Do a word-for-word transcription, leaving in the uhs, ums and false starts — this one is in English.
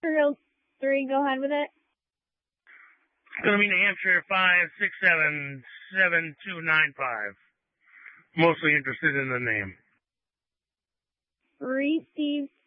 Hill three, go ahead with it. It's going to be New Hampshire five six seven seven two nine five. Mostly interested in the name. Three, Steve